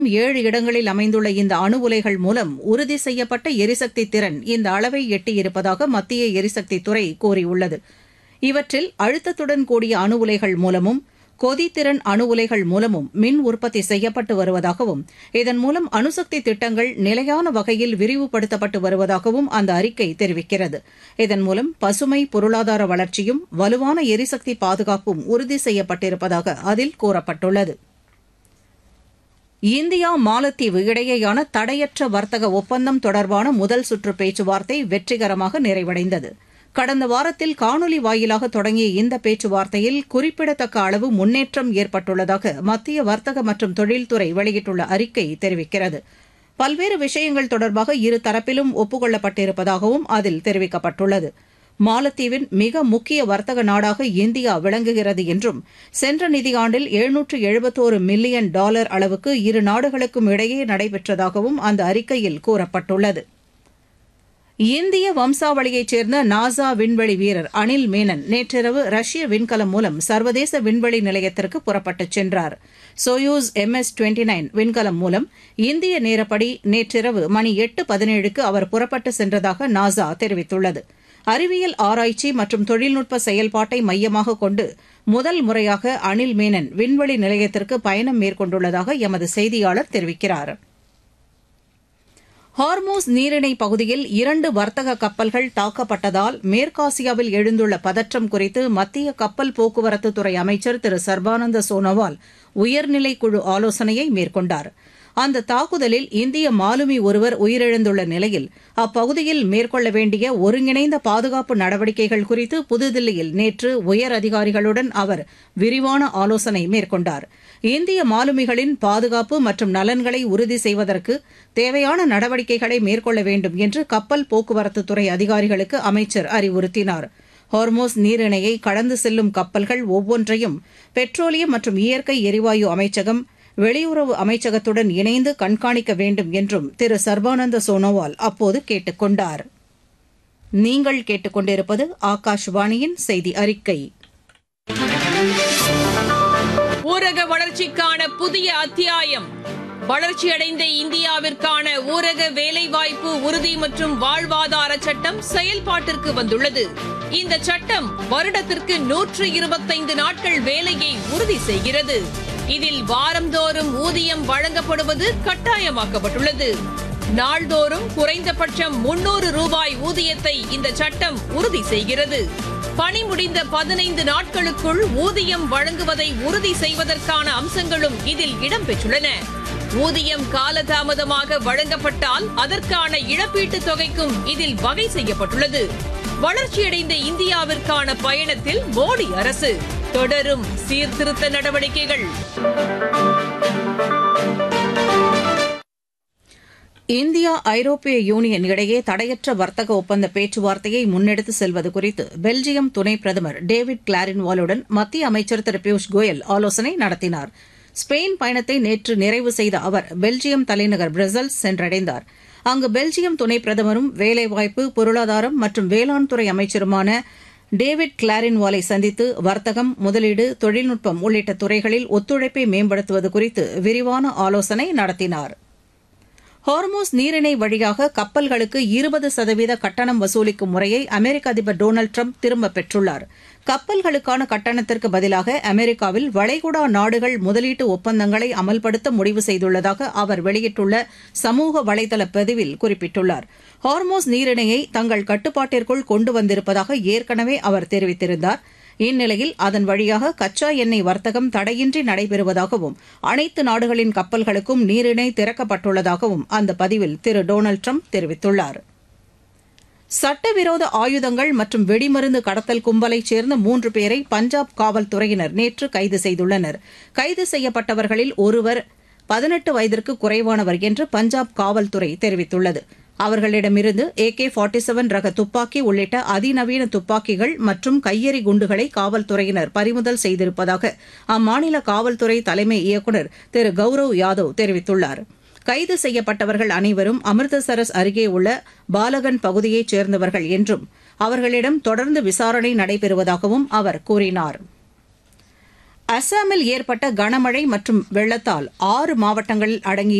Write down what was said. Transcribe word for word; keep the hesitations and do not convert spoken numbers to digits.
ஏழு இடங்களில் அமைந்துள்ள இந்த அணு உலைகள் மூலம் உறுதி செய்யப்பட்ட எரிசக்தி திறன் இந்த அளவை எட்டியிருப்பதாக மத்திய எரிசக்தித்துறை கூறியுள்ளது. இவற்றில் அழுத்தத்துடன் கூடிய அணு உலைகள் மூலமும் கொதித்திறன் அணு உலைகள் மூலமும் மின் உற்பத்தி செய்யப்பட்டு வருவதாகவும் இதன் மூலம் அணுசக்தி திட்டங்கள் நிலையான வகையில் விரிவுபடுத்தப்பட்டு வருவதாகவும் அந்த அறிக்கை தெரிவிக்கிறது. இதன் மூலம் பசுமை பொருளாதார வளர்ச்சியும் வலுவான எரிசக்தி பாதுகாப்பும் உறுதி செய்யப்பட்டிருப்பதாக அதில் கூறப்பட்டுள்ளது. இந்தியா மாலத்தீவு இடையேயான தடையற்ற வர்த்தக ஒப்பந்தம் தொடர்பான முதல் சுற்று பேச்சுவார்த்தை வெற்றிகரமாக நிறைவடைந்தது. கடந்த வாரத்தில் காணொலி வாயிலாக தொடங்கிய இந்த பேச்சுவார்த்தையில் குறிப்பிடத்தக்க அளவு முன்னேற்றம் ஏற்பட்டுள்ளதாக மத்திய வர்த்தக மற்றும் தொழில்துறை வெளியிட்டுள்ள அறிக்கை தெரிவிக்கிறது. பல்வேறு விஷயங்கள் தொடர்பாக இரு தரப்பிலும் ஒப்புக் அதில் தெரிவிக்கப்பட்டுள்ளது. மாலத்தீவின் மிக முக்கிய வர்த்தக நாடாக இந்தியா விளங்குகிறது என்றும் சென்ற நிதியாண்டில் எழுநூற்று எழுபத்தோரு மில்லியன் டாலர் அளவுக்கு இரு நாடுகளுக்கும் இடையே நடைபெற்றதாகவும் அந்த அறிக்கையில் கூறப்பட்டுள்ளது. இந்திய வம்சாவளியைச் சேர்ந்த நாசா விண்வெளி வீரர் அனில் மேனன் நேற்றிரவு ரஷ்ய விண்கலம் மூலம் சர்வதேச விண்வெளி நிலையத்திற்கு புறப்பட்டுச் சென்றார். சோயூஸ் எம் எஸ் இருபத்தி ஒன்பது விண்கலம் மூலம் இந்திய நேரப்படி நேற்றிரவு மணி எட்டு பதினேழுக்கு அவர் புறப்பட்டு சென்றதாக நாசா தெரிவித்துள்ளது. அறிவியல் ஆராய்ச்சி மற்றும் தொழில்நுட்ப செயல்பாட்டை மையமாக கொண்டு முதல் முறையாக அனில் மேனன் விண்வெளி நிலையத்திற்கு பயணம் மேற்கொண்டுள்ளதாக எமது செய்தியாளர் தெரிவிக்கிறார். ஹார்மூஸ் நீரிணை பகுதியில் இரண்டு வர்த்தக கப்பல்கள் தாக்கப்பட்டதால் மேற்காசியாவில் எழுந்துள்ள பதற்றம் குறித்து மத்திய கப்பல் போக்குவரத்துத்துறை அமைச்சர் திரு சர்பானந்த சோனோவால் உயர்நிலை குழு ஆலோசனையை மேற்கொண்டார். அந்த தாக்குதலில் இந்திய மாலுமி ஒருவர் உயிரிழந்துள்ள நிலையில் அப்பகுதியில் மேற்கொள்ள வேண்டிய ஒருங்கிணைந்த பாதுகாப்பு நடவடிக்கைகள் குறித்து புதுதில்லியில் நேற்று உயர் அதிகாரிகளுடன் அவர் விரிவான ஆலோசனை மேற்கொண்டார். இந்திய மாலுமிகளின் பாதுகாப்பு மற்றும் நலன்களை உறுதி செய்வதற்கு தேவையான நடவடிக்கைகளை மேற்கொள்ள வேண்டும் என்று கப்பல் போக்குவரத்துத்துறை அதிகாரிகளுக்கு அமைச்சர் அறிவுறுத்தினார். ஹார்மோஸ் நீரிணையை கடந்து செல்லும் கப்பல்கள் ஒவ்வொன்றையும் பெட்ரோலியம் மற்றும் இயற்கை எரிவாயு அமைச்சகம் வெளியுறவு அமைச்சகத்துடன் இணைந்து கண்காணிக்க வேண்டும் என்றும் திரு சர்பானந்த சோனோவால் அப்போது கேட்டுக் கொண்டார். நீங்கள் கேட்டுக்கொண்டிருப்பது ஆகாஷ்வாணியின் செய்தி அறிக்கை. ஊரக வளர்ச்சிக்கான புதிய அத்தியாயம். வளர்ச்சியடைந்த இந்தியாவிற்கான ஊரக வேலைவாய்ப்பு உறுதி மற்றும் வாழ்வாதார சட்டம் செயல்பாட்டிற்கு வந்துள்ளது. இந்த சட்டம் வருடத்திற்கு நூற்று இருபத்தைந்து நாட்கள் வேலையை உறுதி செய்கிறது. இதில் வாரந்தோறும் ஊதியம் வழங்கப்படுவது கட்டாயமாக்கப்பட்டுள்ளது. நாள்தோறும் குறைந்தபட்சம் முன்னூறு ரூபாய் ஊதியத்தை இந்த சட்டம் உறுதி செய்கிறது. பணி முடிந்த பதினைந்து நாட்களுக்குள் ஊதியம் வழங்குவதை உறுதி செய்வதற்கான அம்சங்களும் இதில் இடம்பெற்றுள்ளன. ஊதியம் காலதாமதமாக வழங்கப்பட்டால் அதற்கான இழப்பீட்டுத் தொகைக்கும் இதில் வகை செய்யப்பட்டுள்ளது. வளர்ச்சியடைந்த இந்தியாவிற்கான பயணத்தில் மோடி அரசு தொடரும் சீர்திருத்த நடவடிக்கைகள். இந்தியா ஐரோப்பிய யூனியன் இடையே தடையற்ற வர்த்தக ஒப்பந்த பேச்சுவார்த்தையை முன்னெடுத்து செல்வது குறித்து பெல்ஜியம் துணை பிரதமர் டேவிட் கிளாரின்வாலுடன் மத்திய அமைச்சர் திரு பியூஷ் கோயல் ஆலோசனை நடத்தினார். ஸ்பெயின் பயணத்தை நேற்று நிறைவு செய்த அவர் பெல்ஜியம் தலைநகர் பிரசல்ஸ் சென்றடைந்தார். அங்கு பெல்ஜியம் துணை பிரதமரும் வேலைவாய்ப்பு, பொருளாதாரம் மற்றும் வேளாண் துறை அமைச்சருமான டேவிட் கிளாரின்வாலை சந்தித்து வர்த்தகம், முதலீடு, தொழில்நுட்பம் உள்ளிட்ட துறைகளில் ஒத்துழைப்பை மேம்படுத்துவது குறித்து விரிவான ஆலோசனை நடத்தினார். ஹார்மோஸ் நீரிணை வழியாக கப்பல்களுக்கு இருபது சதவீத கட்டணம் வசூலிக்கும் முறையை அமெரிக்க அதிபர் டொனால்டு டிரம்ப் திரும்பப் பெற்றுள்ளார். கப்பல்களுக்கான கட்டணத்திற்கு பதிலாக அமெரிக்காவில் வளைகுடா நாடுகள் முதலீட்டு ஒப்பந்தங்களை அமல்படுத்த முடிவு செய்துள்ளதாக அவர் வெளியிட்டுள்ள சமூக வலைதள பதிவில் குறிப்பிட்டுள்ளார். ஹார்மோஸ் நீரிணையை தங்கள் கட்டுப்பாட்டிற்குள் கொண்டு வந்திருப்பதாக ஏற்கனவே அவர் தெரிவித்திருந்தார். இந்நிலையில் அதன் வழியாக கச்சா எண்ணெய் வர்த்தகம் தடையின்றி நடைபெறுவதாகவும் அனைத்து நாடுகளின் கப்பல்களுக்கும் நீரிணை திறக்கப்பட்டுள்ளதாகவும் அந்த பதிவில் திரு டொனால்டு டிரம்ப் தெரிவித்துள்ளார். சட்டவிரோத ஆயுதங்கள் மற்றும் வெடிமருந்து கடத்தல் கும்பலைச் சேர்ந்த மூன்று பேரை பஞ்சாப் காவல்துறையினர் நேற்று கைது செய்துள்ளனர். கைது செய்யப்பட்டவர்களில் ஒருவர் பதினெட்டு வயதிற்கு குறைவானவர் என்று பஞ்சாப் காவல்துறை தெரிவித்துள்ளது. அவர்களிடமிருந்து ஏ கே நாற்பத்தி ஏழு ரக துப்பாக்கி உள்ளிட்ட அதிநவீன துப்பாக்கிகள் மற்றும் கையெறி குண்டுகளை காவல்துறையினர் பறிமுதல் செய்திருப்பதாக அம்மாநில காவல்துறை தலைமை இயக்குநர் திரு கௌரவ் யாதவ் தெரிவித்துள்ளார். கைது செய்யப்பட்டவர்கள் அனைவரும் அமிர்தசரஸ் அருகே உள்ள பாலகன் பகுதியைச் சேர்ந்தவர்கள் என்றும் அவர்களிடம் தொடர்ந்து விசாரணை நடைபெறுவதாகவும் அவர் கூறினார். அசாமில் ஏற்பட்ட கனமழை மற்றும் வெள்ளத்தால் ஆறு மாவட்டங்களில் அடங்கிய